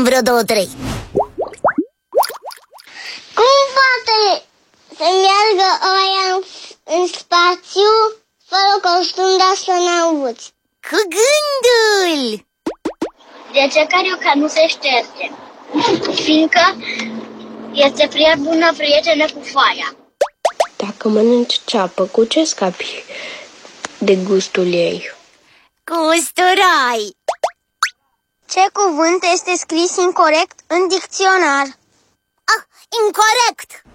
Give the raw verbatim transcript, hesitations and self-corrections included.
facem vreo două, trei. Cum poate să meargă oia în, în spațiu fără costum de astronauți? Cu gândul! De ce carioca nu se șterge? Fiindcă este prea bună prietenă cu foaia. Dacă mănânci ceapă, cu ce scapi de gustul ei? Cu usturai! Ce cuvânt este scris incorect în dicționar? Ah, incorect!